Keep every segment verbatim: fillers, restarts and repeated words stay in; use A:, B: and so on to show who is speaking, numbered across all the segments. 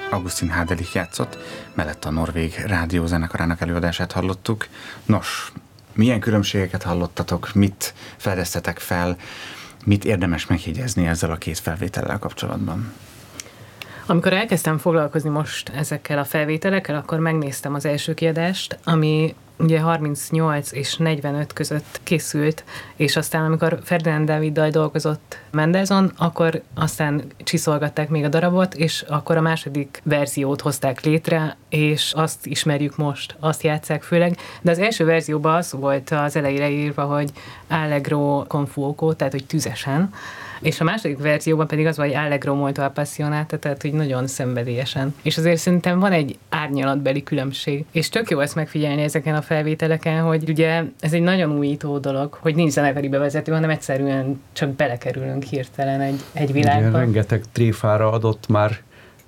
A: Augustin Hadelich játszott, mellett a Norvég Rádió zenekarának előadását hallottuk. Nos, milyen különbségeket hallottatok, mit fedeztetek fel, mit érdemes megjegyezni ezzel a két felvétellel kapcsolatban?
B: Amikor elkezdtem foglalkozni most ezekkel a felvételekkel, akkor megnéztem az első kiadást, ami ugye harmincnyolc és negyvenöt között készült, és aztán amikor Ferdinand Dáviddal dolgozott Mendelssohn, akkor aztán csiszolgatták még a darabot, és akkor a második verziót hozták létre, és azt ismerjük most, azt játsszák főleg, de az első verzióban az volt az elejére írva, hogy Allegro con fuoco, tehát hogy tüzesen, és a második verzióban pedig az, hogy Allegro molto appassionata, tehát hogy nagyon szenvedélyesen. És azért szerintem van egy árnyalatbeli különbség. És tök jó ezt megfigyelni ezeken a felvételeken, hogy ugye ez egy nagyon újító dolog, hogy nincs zenekari bevezető, hanem egyszerűen csak belekerülünk hirtelen egy, egy világba.
C: Igen, rengeteg tréfára adott már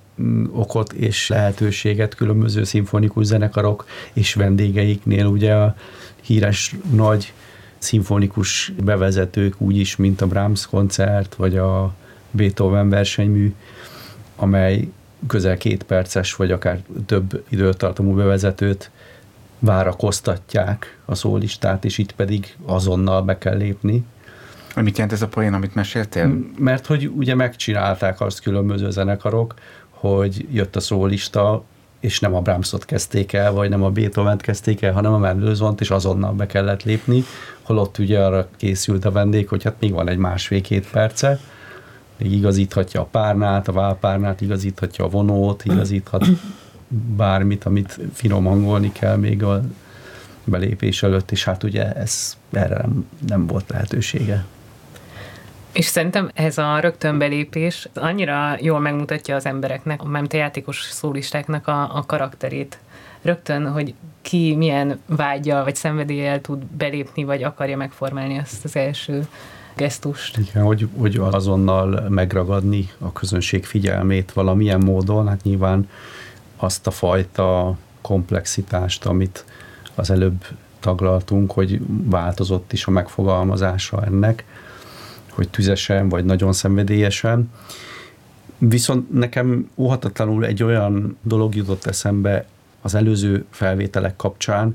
C: okot és lehetőséget különböző szimfonikus zenekarok és vendégeiknél, ugye a híres nagy szimfonikus bevezetők úgyis, mint a Brahms koncert, vagy a Beethoven versenymű, amely közel két perces, vagy akár több időtartamú bevezetőt várakoztatják a szólistát, és itt pedig azonnal be kell lépni.
A: Mit jelent ez a poén, amit meséltél?
C: Mert hogy ugye megcsinálták azt különböző zenekarok, hogy jött a szólista, és nem a Brahmsot kezdték el, vagy nem a Beethovent kezdték el, hanem a Mendelssohnt, és azonnal be kellett lépni, holott ugye arra készült a vendég, hogy hát még van egy másfél-két perce, még igazíthatja a párnát, a válpárnát, igazíthatja a vonót, igazíthat bármit, amit finom hangolni kell még a belépés előtt, és hát ugye ez, erre nem, nem volt lehetősége.
B: És szerintem ez a rögtön belépés annyira jól megmutatja az embereknek, mármint a játékos szólistáknak a, a karakterét. Rögtön, hogy ki milyen vágya vagy szenvedéllyel tud belépni, vagy akarja megformálni azt az első gesztust.
C: Igen, hogy, hogy azonnal megragadni a közönség figyelmét valamilyen módon, hát nyilván azt a fajta komplexitást, amit az előbb taglaltunk, hogy változott is a megfogalmazása ennek, hogy tüzesen, vagy nagyon szenvedélyesen. Viszont nekem óhatatlanul egy olyan dolog jutott eszembe az előző felvételek kapcsán,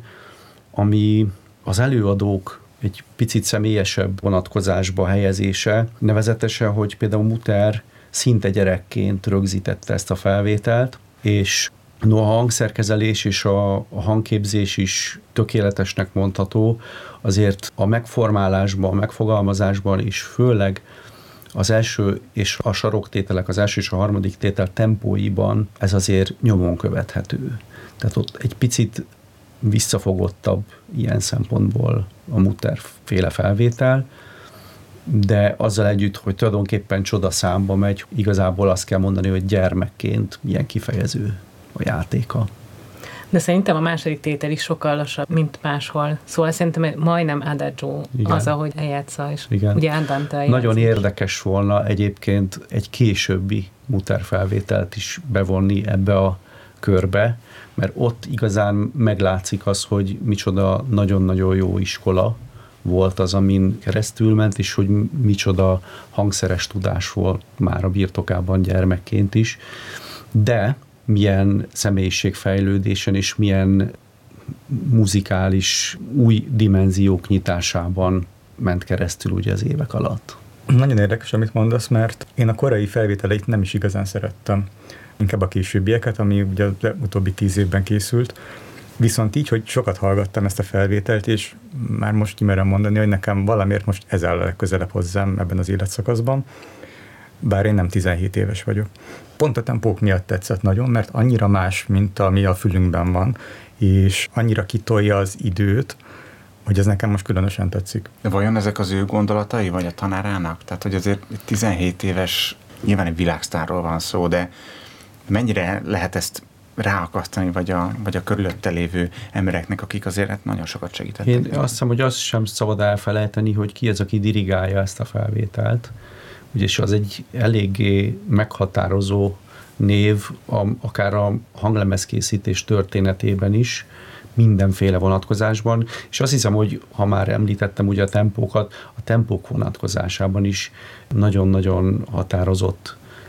C: ami az előadók egy picit személyesebb vonatkozásba helyezése, nevezetesen, hogy például Mutter szinte gyerekként rögzítette ezt a felvételt, és no, a hangszerkezelés és a, a hangképzés is tökéletesnek mondható, azért a megformálásban, a megfogalmazásban is főleg az első és a saroktételek, az első és a harmadik tétel tempóiban ez azért nyomon követhető. Tehát ott egy picit visszafogottabb ilyen szempontból a Mutter féle felvétel, de azzal együtt, hogy tulajdonképpen csodaszámba megy, igazából azt kell mondani, hogy gyermekként milyen kifejező a játéka.
B: De szerintem a második tétel is sokkal lassabb, mint máshol. Szóval szerintem majdnem adagio az, ahogy eljátsza, és igen. Ugye Andante eljátsza.
C: Nagyon érdekes volna egyébként egy későbbi Mutter felvételt is bevonni ebbe a körbe, mert ott igazán meglátszik az, hogy micsoda nagyon-nagyon jó iskola volt az, amin keresztül ment, és hogy micsoda hangszeres tudás volt már a birtokában gyermekként is. De milyen személyiségfejlődésen és milyen muzikális új dimenziók nyitásában ment keresztül ugye az évek alatt.
D: Nagyon érdekes, amit mondasz, mert én a korai felvételeit nem is igazán szerettem. Inkább a későbbieket, ami ugye az utóbbi tíz évben készült. Viszont így, hogy sokat hallgattam ezt a felvételt, és már most kimerem mondani, hogy nekem valamiért most ez áll a legközelebb hozzám ebben az életszakaszban, bár én nem tizenhét éves vagyok. Pont a tempók miatt tetszett nagyon, mert annyira más, mint ami a fülünkben van, és annyira kitolja az időt, hogy ez nekem most különösen tetszik.
A: De vajon ezek az ő gondolatai, vagy a tanárának? Tehát, hogy azért tizenhét éves, nyilván egy világsztárról van szó, de mennyire lehet ezt ráakasztani, vagy a, vagy a körülötte lévő embereknek, akik azért nagyon sokat segítettek.
C: Én azt hiszem, hogy azt sem szabad elfelejteni, hogy ki az, aki dirigálja ezt a felvételt. Ugye az egy eléggé meghatározó név, a, akár a hanglemezkészítés történetében is, mindenféle vonatkozásban, és azt hiszem, hogy ha már említettem ugye a tempókat, a tempók vonatkozásában is nagyon-nagyon határozott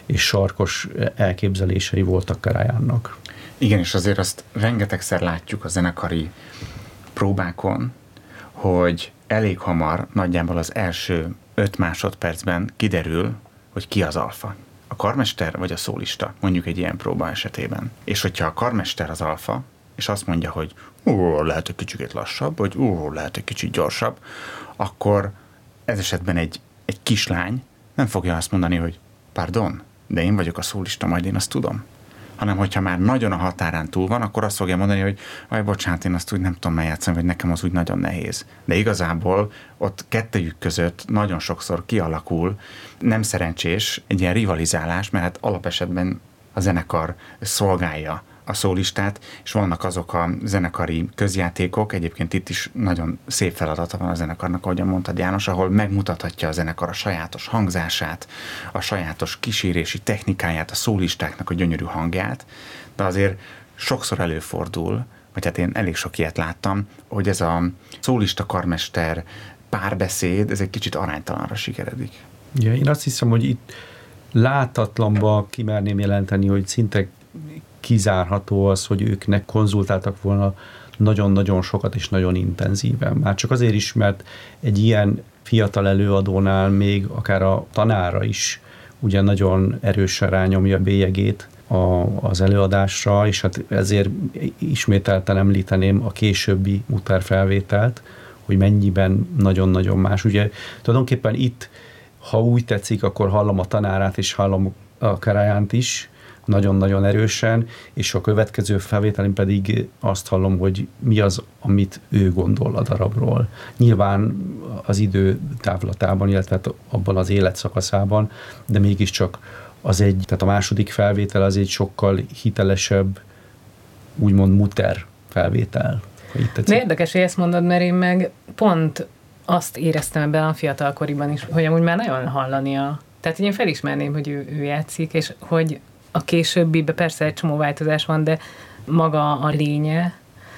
C: és sarkos elképzelései voltak Karajannak.
A: Igen, és azért azt rengetegszer látjuk a zenekari próbákon, hogy elég hamar, nagyjából az első öt másodpercben kiderül, hogy ki az alfa. A karmester vagy a szólista, mondjuk egy ilyen próba esetében. És hogyha a karmester az alfa, és azt mondja, hogy ó, lehet egy kicsit lassabb, vagy ó, lehet egy kicsit gyorsabb, akkor ez esetben egy, egy kislány nem fogja azt mondani, hogy pardon, de én vagyok a szólista, majd én azt tudom. Hanem hogyha már nagyon a határán túl van, akkor azt fogja mondani, hogy aj, bocsánat, én azt úgy nem tudom eljátszani, vagy nekem az úgy nagyon nehéz. De igazából ott kettőjük között nagyon sokszor kialakul nem szerencsés egy ilyen rivalizálás, mert hát alapesetben a zenekar szolgálja a szólistát, és vannak azok a zenekari közjátékok, egyébként itt is nagyon szép feladata van a zenekarnak, ahogyan mondtad János, ahol megmutathatja a zenekar a sajátos hangzását, a sajátos kísérési technikáját, a szólistáknak a gyönyörű hangját, de azért sokszor előfordul, vagy hát én elég sok ilyet láttam, hogy ez a szólista karmester párbeszéd, ez egy kicsit aránytalanra sikeredik.
C: Ja, én azt hiszem, hogy itt látatlanba kimerném jelenteni, hogy szinte kizárható az, hogy őknek konzultáltak volna nagyon-nagyon sokat és nagyon intenzíven. Már csak azért is, mert egy ilyen fiatal előadónál még akár a tanára is ugye nagyon erősen rányomja a bélyegét a, az előadásra, és hát ezért ismételten említeném a későbbi Mutter felvételt, hogy mennyiben nagyon-nagyon más. Ugye tulajdonképpen itt, ha úgy tetszik, akkor hallom a tanárát és hallom a Karajánt is, nagyon-nagyon erősen, és a következő felvételén pedig azt hallom, hogy mi az, amit ő gondol a darabról. Nyilván az idő távlatában, illetve abban az életszakaszában, de mégiscsak az egy, tehát a második felvétel az egy sokkal hitelesebb, úgymond Mutter felvétel.
B: De érdekes, hogy ezt mondod, mert én meg pont azt éreztem ebben a fiatalkoriban is, hogy amúgy már nagyon hallani a... Tehát én felismerném, hogy ő, ő játszik, és hogy a későbbiben persze egy csomó változás van, de maga a lénye,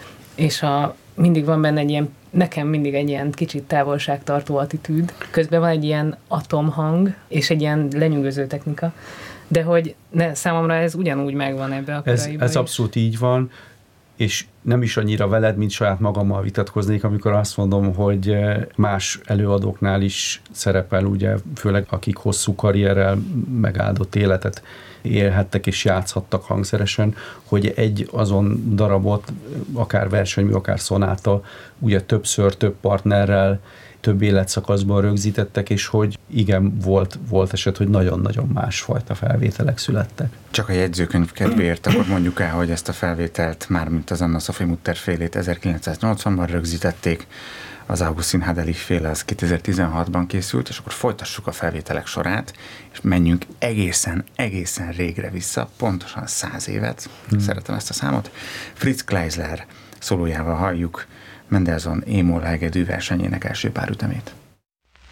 B: és a, mindig van benne egy ilyen, nekem mindig egy ilyen kicsit távolságtartó attitűd. Közben van egy ilyen atomhang, és egy ilyen lenyűgöző technika, de hogy ne, számomra ez ugyanúgy megvan ebbe a koraiba.
C: Ez, ez abszolút így van, és nem is annyira veled, mint saját magammal vitatkoznék, amikor azt mondom, hogy más előadóknál is szerepel, ugye, főleg akik hosszú karrierrel megáldott életet élhettek és játszhattak hangszeresen, hogy egy azon darabot, akár versenymű, akár szonáta, ugye többször, több partnerrel, több életszakaszban rögzítettek, és hogy igen, volt, volt eset, hogy nagyon-nagyon másfajta felvételek születtek.
A: Csak a jegyzőkönyv kedvéért, akkor mondjuk el, hogy ezt a felvételt már, mint az Anna Sophie Mutter félét ezerkilencszáznyolcvanban rögzítették, az Augustin Hadelich féle az kétezer-tizenhatban készült, és akkor folytassuk a felvételek sorát, és menjünk egészen, egészen régre vissza, pontosan száz évet, hmm. szeretem ezt a számot. Fritz Kleisler szólójával halljuk Mendelssohn é-moll hegedű versenyének első pár ütemét.